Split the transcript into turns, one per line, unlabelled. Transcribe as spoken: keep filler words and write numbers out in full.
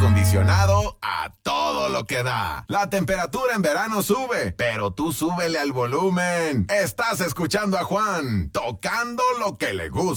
acondicionado a todo lo que da. La temperatura en verano sube, pero tú súbele al volumen. Estás escuchando a Juan, tocando lo que le gusta.